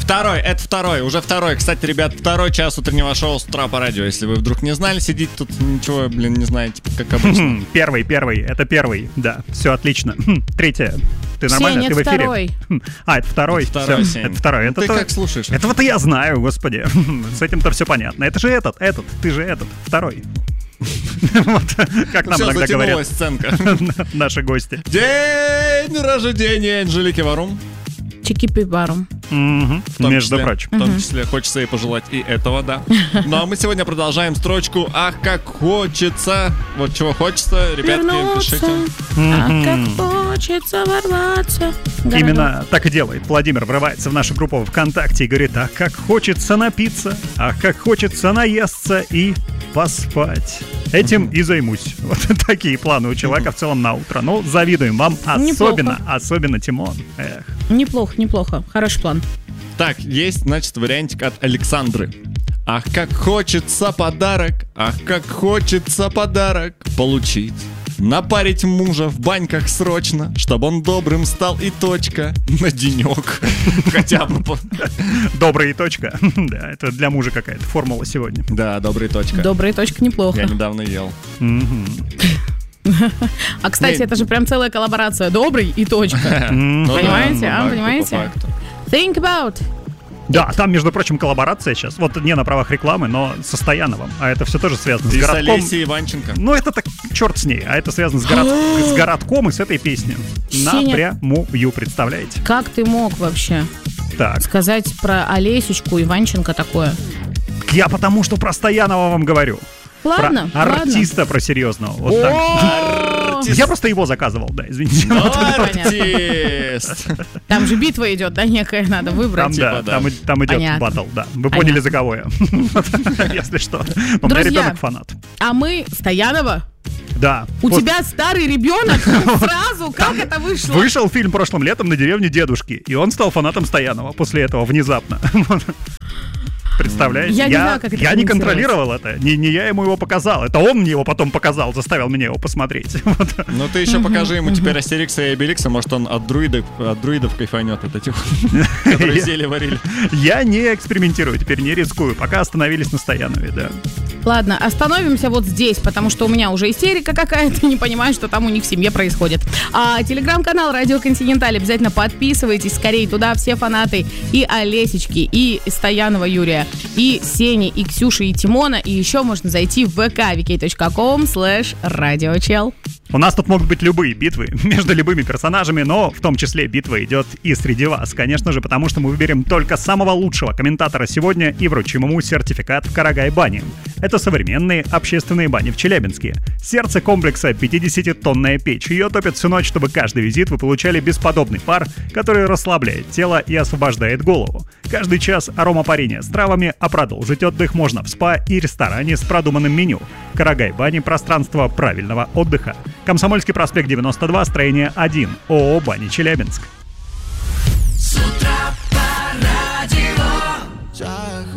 Уже второй. Кстати, ребят, второй час утреннего шоу с утра по радио. Если вы вдруг не знали, сидите тут, ничего, не знаете, как обычно. Первый, это первый, да, все отлично. Третье. Ты нормально? Сень, ты в эфире? Второй. Это второй. Второй, Всё, это второй. Ты как слушаешь? Этого-то я знаю, господи. С этим-то все понятно. Это же этот, ты же этот, второй. Вот, как нам иногда говорят сценка. наши гости. День рождения Анжелики Варум. Чики-пи-барум. Между прочим. В том числе хочется ей пожелать и этого, да. Ну а мы сегодня продолжаем строчку «Ах, как хочется». Вот чего хочется, ребятки, пишите. Ах, как хочется ворваться. Именно так и делает. Владимир врывается в нашу группу ВКонтакте и говорит: ах, как хочется напиться, ах, как хочется наесться и поспать. Этим и займусь. Вот такие планы у человека в целом на утро. Ну, завидуем вам, особенно Тимон. Эх. Неплохо. Хороший план. Так, есть, значит, вариантик от Александры. Ах, как хочется подарок, получить. Напарить мужа в баньках срочно, чтобы он добрым стал и точка. На денек. Хотя бы. Добрая и точка. Да, это для мужа какая-то формула сегодня. Да, добрая точка. Добрая точка неплохо. Я недавно ел. А, кстати, это же прям целая коллаборация. Добрый и точка. Понимаете? Понимаете? Think about. Да, там, между прочим, коллаборация сейчас. Вот не на правах рекламы, но со Стояновым. А это все тоже связано с городком. И с Олесей Иванченко. Ну, это так, черт с ней. А это связано с городком и с этой песней. Напрямую, представляете? Как ты мог вообще сказать про Олесечку Иванченко такое? Я потому что про Стоянова вам говорю. Ладно, про артиста, про серьезного. Вот так. Я просто его заказывал, да, извините. Артист. Там же битва идет, да, некая, надо выбрать. Там идет баттл, да. Вы поняли, за кого я. Если что. У меня ребенок фанат. А мы Стоянова? Да. У тебя старый ребенок? Сразу? Как это вышло? Вышел фильм прошлым летом «На деревне дедушки», и он стал фанатом Стоянова после этого внезапно. Представляете? Я не знаю, как это я не контролировал это. Не я ему его показал. Это он мне его потом показал, заставил меня его посмотреть. Ну ты еще покажи ему теперь Астерикса и Обеликса. Может, он от друидов кайфанет от этих, которые зелье варили. Я не экспериментирую, теперь не рискую. Пока остановились на Стоянове, да. Ладно, остановимся вот здесь, потому что у меня уже истерика какая-то, не понимаю, что там у них в семье происходит. А телеграм-канал Радио Континенталь, обязательно подписывайтесь скорее туда, все фанаты и Олесечки, и Стоянова Юрия, и Сени, и Ксюши, и Тимона, и еще можно зайти в vk.com/radiochel. У нас тут могут быть любые битвы между любыми персонажами, но в том числе битва идет и среди вас, конечно же, потому что мы выберем только самого лучшего комментатора сегодня и вручим ему сертификат в Карагай-бане. Это современные общественные бани в Челябинске. Сердце комплекса — 50-тонная печь. Ее топят всю ночь, чтобы каждый визит вы получали бесподобный пар, который расслабляет тело и освобождает голову. Каждый час аромапарения с травами, а продолжить отдых можно в спа и ресторане с продуманным меню. Карагай-бани — пространство правильного отдыха. Комсомольский проспект 92, строение 1, ООО «Бани Челябинск». С утра по радио.